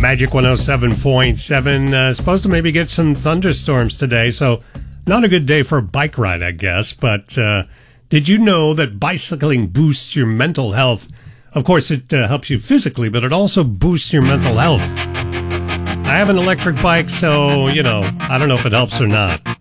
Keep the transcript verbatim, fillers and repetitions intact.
Magic one oh seven point seven. Uh, supposed to maybe get some thunderstorms today, so not a good day for a bike ride, I guess. But uh, did you know that bicycling boosts your mental health? Of course, it uh, helps you physically, but it also boosts your mental health. I have an electric bike, so, you know, I don't know if it helps or not.